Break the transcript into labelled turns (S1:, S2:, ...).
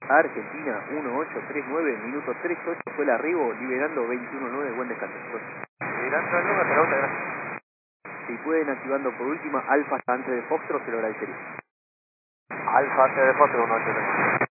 S1: Argentina 1839, minuto 38 fue el arribo, liberando 21-9, buen descanso.
S2: Liberando el número, pregunta, gracias.
S1: Si pueden activando por última Alfa antes de Foxtrot, se lo agradecería.
S2: Alfa antes de Foxtrot 183.